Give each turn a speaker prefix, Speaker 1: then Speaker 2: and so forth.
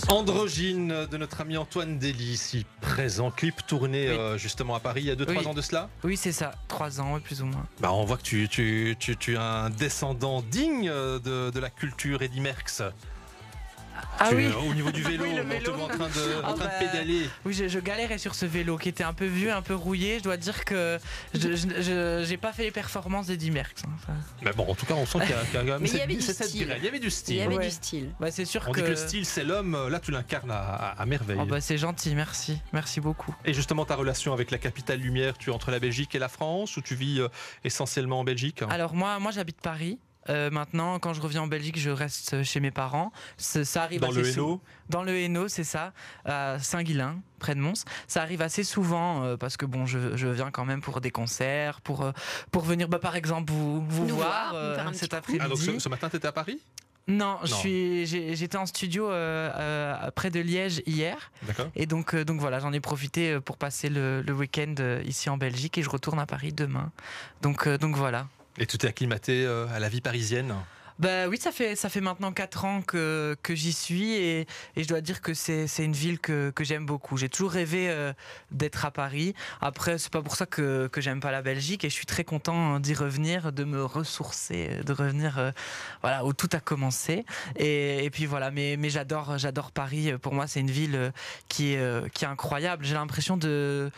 Speaker 1: Androgyne de notre ami Antoine Dély, ici présent. Clip tourné justement à Paris il y a 2-3 ans de cela.
Speaker 2: Oui, c'est ça, 3 ans, plus ou moins.
Speaker 1: Bah, on voit que tu es un descendant digne de la culture Eddy Merckx.
Speaker 2: Ah oui.
Speaker 1: Au niveau du vélo,
Speaker 2: Oui, le
Speaker 1: on te
Speaker 2: vélo.
Speaker 1: voit en train de pédaler.
Speaker 2: Oui, je galérais sur ce vélo qui était un peu vieux, un peu rouillé. Je dois dire que je n'ai pas fait les performances d'Eddy Merckx.
Speaker 1: Mais bon, en tout cas, on sent qu'il y a quand même
Speaker 3: Mais il y avait du
Speaker 1: cette
Speaker 3: style.
Speaker 1: graine. Il y avait du style.
Speaker 3: Il y avait
Speaker 2: Ouais.
Speaker 3: du style.
Speaker 2: Bah, c'est sûr
Speaker 1: On
Speaker 2: que...
Speaker 1: dit que le style, c'est l'homme. Là, tu l'incarnes à merveille.
Speaker 2: Oh, bah, c'est gentil, merci. Merci beaucoup.
Speaker 1: Et justement, ta relation avec la capitale lumière, tu es entre la Belgique et la France ou tu vis essentiellement en Belgique?
Speaker 2: Alors moi j'habite Paris. Maintenant, quand je reviens en Belgique, je reste chez mes parents. Ça arrive
Speaker 1: Dans
Speaker 2: assez
Speaker 1: le Hainaut?
Speaker 2: Dans le Hainaut, c'est ça, à Saint-Guilain, près de Mons. Ça arrive assez souvent parce que bon, je viens quand même pour des concerts, pour venir, par exemple, vous
Speaker 3: Nous
Speaker 2: voir
Speaker 3: voir, nous faire un petit
Speaker 2: cet
Speaker 3: coucou.
Speaker 2: après-midi.
Speaker 1: Ah, donc ce matin, tu étais à Paris?
Speaker 2: Non, j'étais en studio près de Liège hier.
Speaker 1: D'accord.
Speaker 2: Et donc voilà, j'en ai profité pour passer le week-end ici en Belgique et je retourne à Paris demain. Donc voilà.
Speaker 1: Et tu t'es acclimaté à la vie parisienne?
Speaker 2: Bah oui, ça fait maintenant 4 ans que j'y suis et je dois dire que c'est une ville que j'aime beaucoup. J'ai toujours rêvé d'être à Paris. Après, c'est pas pour ça que j'aime pas la Belgique et je suis très content d'y revenir, de me ressourcer, de revenir voilà où tout a commencé. Et puis voilà, mais j'adore Paris. Pour moi, c'est une ville qui est incroyable. J'ai l'impression de